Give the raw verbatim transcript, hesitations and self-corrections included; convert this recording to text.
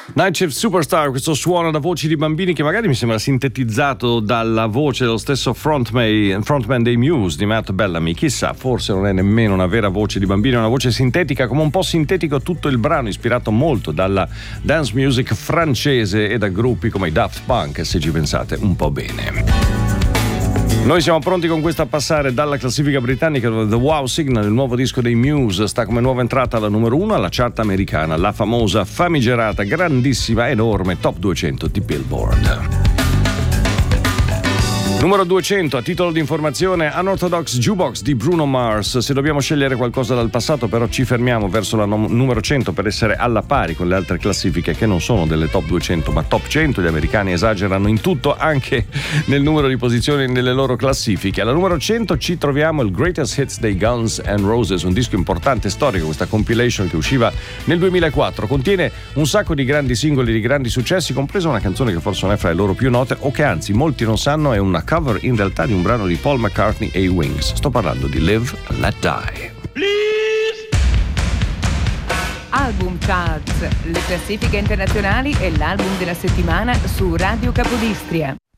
Night Shift Superstar, questo suono da voci di bambini che magari mi sembra sintetizzato dalla voce dello stesso frontman, frontman dei Muse, di Matt Bellamy. Chissà, forse non è nemmeno una vera voce di bambino, è una voce sintetica, come un po' sintetico tutto il brano, ispirato molto dalla dance music francese e da gruppi come i Daft Punk, se ci pensate un po' bene. Noi siamo pronti con questo a passare dalla classifica britannica, dove The Wow Signal, il nuovo disco dei Muse, sta come nuova entrata alla numero uno alla chart americana, la famosa, famigerata, grandissima, enorme Top duecento di Billboard. Numero duecento, a titolo di informazione, Unorthodox Jukebox di Bruno Mars. Se dobbiamo scegliere qualcosa dal passato, però ci fermiamo verso la nom- numero cento per essere alla pari con le altre classifiche che non sono delle top duecento ma top cento. Gli americani esagerano in tutto, anche nel numero di posizioni nelle loro classifiche. Alla numero cento ci troviamo il Greatest Hits dei Guns N' Roses, un disco importante, storico, questa compilation che usciva nel duemilaquattro. Contiene un sacco di grandi singoli, di grandi successi, compresa una canzone che forse non è fra le loro più note, o che anzi molti non sanno è una cover in realtà di un brano di Paul McCartney e i Wings. Sto parlando di Live and Let Die. Please. Album Charts, le classifiche internazionali e l'album della settimana su Radio Capodistria.